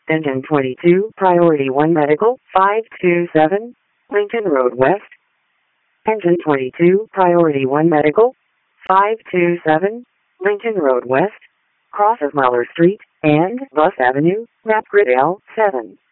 Engine 22, Priority 1 Medical, 527, Lincoln Road West. Engine 22, Priority 1 Medical, 527, Lincoln Road West, cross of Muller Street, and Bus Avenue, map grid L7.